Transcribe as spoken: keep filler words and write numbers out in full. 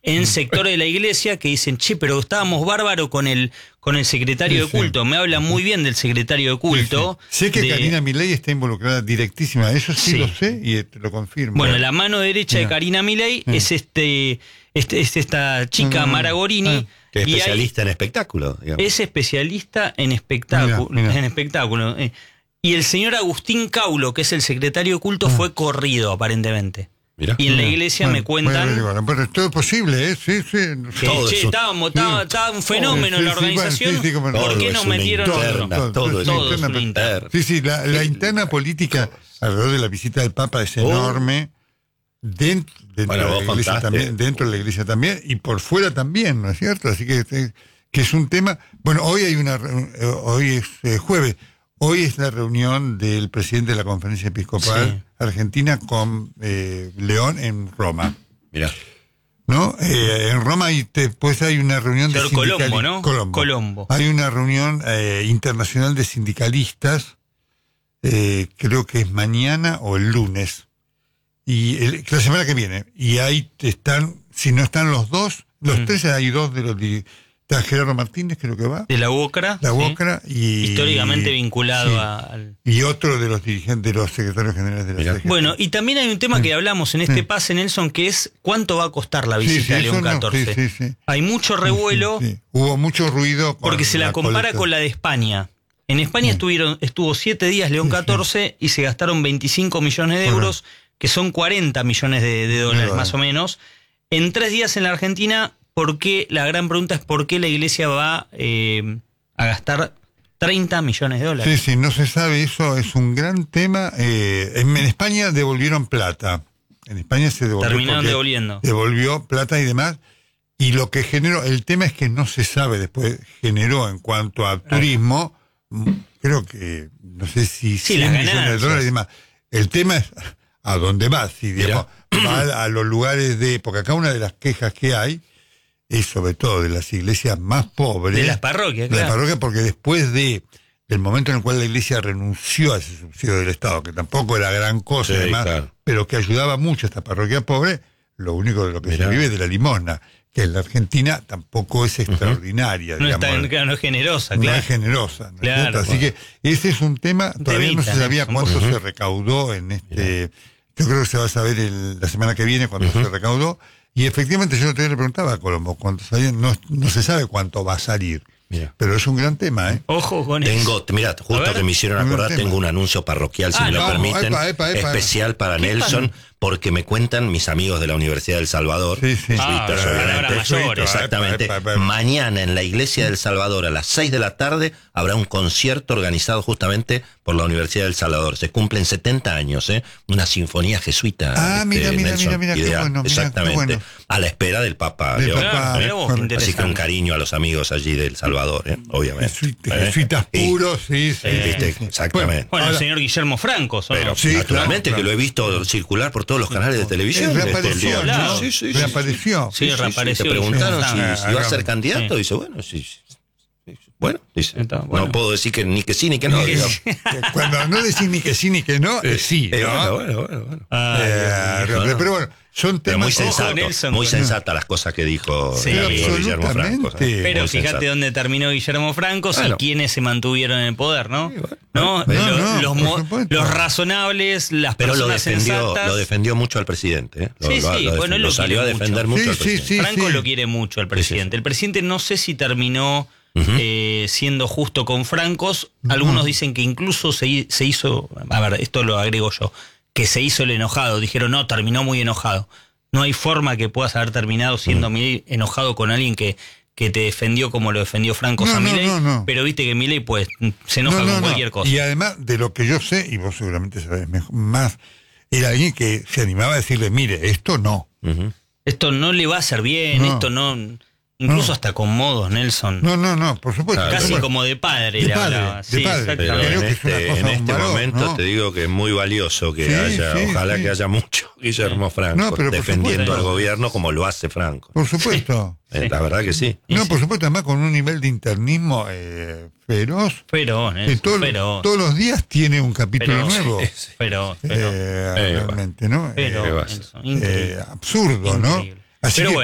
en sectores de la iglesia que dicen, che, pero estábamos bárbaro con el con el secretario sí, de culto. Sí. Me habla muy bien del secretario de culto. Sí, sí. Sé que de... Karina Milei está involucrada directísima. Eso sí, sí. lo sé y te lo confirmo. Bueno, la mano derecha Mira. de Karina Milei sí. es este, este es esta chica no, no, Mara Gorini. Ah. Que es especialista hay, en espectáculo. Digamos. Es especialista en espectáculo. Mira, mira. En espectáculo. Y el señor Agustín Caulo, que es el secretario de culto, ah. fue corrido aparentemente. Mirá. Y en la iglesia bueno, me cuentan... Bueno, bueno, pero todo es posible, ¿eh? Sí, sí. Que, todo che, estábamos, sí. estaba, estaba un fenómeno sí, en la organización. Sí, sí, bueno, ¿por qué nos metieron interna, otro? Todo, todo, todo es una interna. Sí, sí, la, la interna política alrededor de la visita del Papa es enorme. Oh. Dentro, dentro, bueno, de la iglesia también, dentro de la iglesia también y por fuera también, ¿no es cierto? Así que, que es un tema... Bueno, hoy hay una... Hoy es eh, jueves. Hoy es la reunión del presidente de la Conferencia Episcopal sí. Argentina con eh, León en Roma. Mirá. ¿No? Eh, en Roma hay, después hay una reunión Señor de sindicalistas. Colombo, ¿no? Colombo. Colombo. Hay una reunión eh, internacional de sindicalistas, eh, creo que es mañana o el lunes. Y el, la semana que viene. Y ahí están, si no están los dos, los mm. tres, hay dos de los está Gerardo Martínez, creo que va. De la UOCRA. La UOCRA sí. y... Históricamente vinculado sí. a, al... Y otro de los dirigentes, de los secretarios generales de la C G T. Bueno, y también hay un tema que hablamos en este sí. pase, Nelson, que es cuánto va a costar la visita sí, sí, a León catorce. No, sí, sí, sí. Hay mucho revuelo. Sí, sí. Hubo mucho ruido. Porque se la, la compara colecta. con la de España. En España sí. estuvieron estuvo siete días León catorce sí. y se gastaron veinticinco millones de euros, bueno. que son cuarenta millones de, de dólares bueno. más o menos. En tres días en la Argentina... ¿Por qué? La gran pregunta es por qué la iglesia va eh, a gastar treinta millones de dólares. Sí, sí, no se sabe, eso es un gran tema. Eh, en, en España devolvieron plata. En España se devolvió. Terminaron devolviendo. Devolvió plata y demás. Y lo que generó, el tema es que no se sabe después, generó en cuanto a turismo, ah. creo que, no sé si sí, cien millones de dólares y demás. El tema es a dónde va, si digamos, va a, a los lugares de, porque acá una de las quejas que hay, es sobre todo de las iglesias más pobres. De las parroquias, De claro. las parroquias, porque después de del momento en el cual la iglesia renunció a ese subsidio del Estado, que tampoco era gran cosa, sí, además, claro. pero que ayudaba mucho a esta parroquia pobre, lo único de lo que Mirá. se vive es de la limosna, que en la Argentina tampoco es extraordinaria. Uh-huh. digamos, no, está, no es generosa, no claro. es generosa. ¿no claro, es Así bueno. que ese es un tema, todavía Temita, no se sabía cuánto uh-huh. se recaudó en este... Yo creo que se va a saber el, la semana que viene cuánto uh-huh. se recaudó. Y efectivamente yo le preguntaba a Colombo, cuánto salía, no, no se sabe cuánto va a salir. Mira. Pero es un gran tema, ¿eh? Ojo con tengo, eso. Mira, justo que me hicieron acordar, tengo un anuncio parroquial, si ah, me lo no, permiten, epa, epa, epa, especial para Nelson, pasa? porque me cuentan mis amigos de la Universidad del Salvador. Sí, sí. Ah, mayores, exactamente. Epa, epa, epa. Mañana en la Iglesia del Salvador a las seis de la tarde habrá un concierto organizado justamente por la Universidad del Salvador. Se cumplen setenta años, ¿eh? Una sinfonía jesuita. Ah, este, mira, mira, Nelson, mira, mira, qué bueno, mira, exactamente. Qué bueno. A la espera del Papa del León. Papa, ¿eh? Bueno, así que un cariño a los amigos allí del Salvador, ¿eh? Obviamente. Jesuitas, ¿eh? jesuitas puros, sí, sí. Eh, sí. Exactamente. Bueno, bueno el señor Guillermo Franco. ¿no? Pero sí, naturalmente claro, que claro. lo he visto circular por todos los canales de televisión. Él reapareció, este, ¿no? Sí, sí, sí. Reapareció. Sí, sí, reapareció. Te preguntaron sí, si, sí. si iba a ser candidato. Sí. Dice, bueno, sí. Bueno, dice, Entonces, bueno, no puedo decir que ni que sí ni que no. Cuando no decís ni que sí ni que no, es sí. Eh, ¿no? Bueno, bueno, bueno. bueno. Ay, eh, Dios, pero, pero bueno, son temas... Muy sensato, Nelson, muy con... sensata las cosas que dijo sí, el amigo Guillermo Franco. ¿no? Pero muy fíjate sensato. dónde terminó Guillermo Franco, bueno. si quienes se mantuvieron en el poder, ¿no? Sí, bueno. ¿No? No, los, no, los, mo- los razonables, las pero personas lo defendió, sensatas. lo defendió mucho al presidente. ¿eh? Lo, sí, lo, sí, lo, bueno, lo lo salió a defender mucho, mucho al sí, presidente. Sí, Franco sí. lo quiere mucho al presidente. Sí, sí. El presidente no sé si terminó uh-huh. eh, siendo justo con Francos. Algunos uh-huh. dicen que incluso se, se hizo, a ver, esto lo agrego yo, que se hizo el enojado. Dijeron, no, terminó muy enojado. No hay forma que puedas haber terminado siendo uh-huh. enojado con alguien que, que te defendió como lo defendió Franco no, a no, Milei, no, no. pero viste que Milei pues se enoja no, no, con cualquier no. cosa. Y además, de lo que yo sé, y vos seguramente sabés mejor, más, era alguien que se animaba a decirle, mire, esto no. Uh-huh. Esto no le va a hacer bien, no. esto no... Incluso no. hasta con modos, Nelson. No, no, no, por supuesto. Casi supuesto. como de padre de le padre, hablaba. De sí, padre. Pero en este, en este valor, momento ¿no? te digo que es muy valioso que sí, haya, sí, ojalá sí. que haya mucho Guillermo Franco no, pero defendiendo al gobierno como lo hace Franco. Por supuesto. Sí. La verdad que sí. No, sí. por supuesto, además con un nivel de internismo eh, feroz. Ferón, eh, todo, feroz. Todos los días tiene un capítulo feroz. nuevo. Feroz, eh, feroz. realmente, ¿no? Feroz, eh, eh, absurdo, ¿no? Así pero que, bueno.